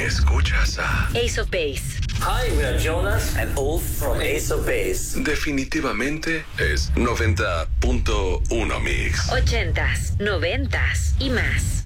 Escuchas a Ace of Base. Hi, we are Jonas and Ulf from Ace of Base. Definitivamente es 90.1 Mix. 80s, 90s y más.